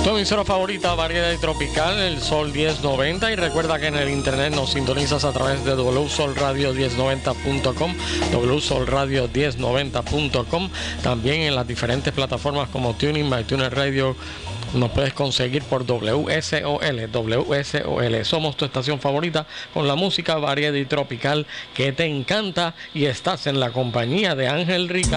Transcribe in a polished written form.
Tu emisora favorita, variedad y tropical, el Sol 1090, y recuerda que en el internet nos sintonizas a través de wsolradio1090.com, wsolradio1090.com, también en las diferentes plataformas como TuneIn, MyTuner Radio. Nos puedes conseguir por WSOL. Somos tu estación favorita con la música variedad y tropical que te encanta, y estás en la compañía de Ángel Rica.